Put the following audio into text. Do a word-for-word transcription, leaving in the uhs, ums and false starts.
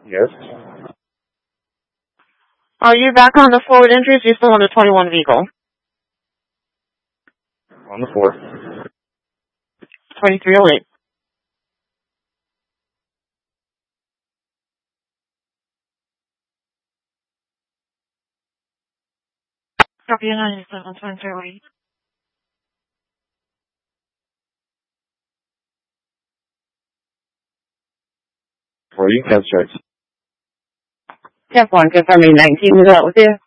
Yes. Are you back on the forward entries? You're still on the twenty-one vehicle. On the fourth. twenty-three oh eight. Copy ninety-seven, twenty-three oh eight. For you, cab checks. Step one, confirming nineteen is out with you.